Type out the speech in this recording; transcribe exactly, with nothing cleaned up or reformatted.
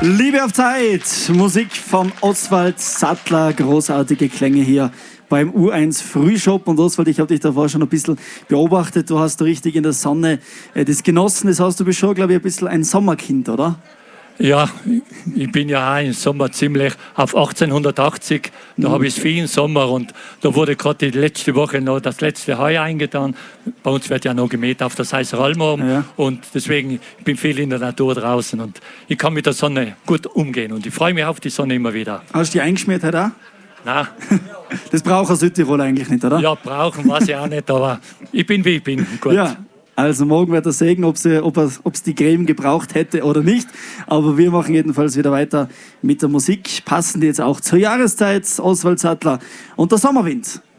Liebe auf Zeit, Musik von Oswald Sattler, großartige Klänge hier beim U eins Frühshop. Und Oswald, ich habe dich davor schon ein bisschen beobachtet, du hast richtig in der Sonne äh, das genossen. Das heißt, du bist schon, glaube ich, ein bisschen ein Sommerkind, oder? Ja, ich bin ja auch im Sommer ziemlich auf achtzehnhundertachtzig, da mhm. habe ich viel im Sommer und da wurde gerade die letzte Woche noch das letzte Heu eingetan. Bei uns wird ja noch gemäht auf der Seiser Alm ja. Und deswegen ich bin viel in der Natur draußen und ich kann mit der Sonne gut umgehen und ich freue mich auf die Sonne immer wieder. Hast du die eingeschmiert heute auch? Nein. Das braucht ein Südtirol eigentlich nicht, oder? Ja, brauchen weiß ich auch nicht, aber ich bin wie ich bin. Gut. Ja. Also morgen wird er sehen, ob es ob ob die Creme gebraucht hätte oder nicht. Aber wir machen jedenfalls wieder weiter mit der Musik. Passend jetzt auch zur Jahreszeit. Oswald Sattler und der Sommerwind.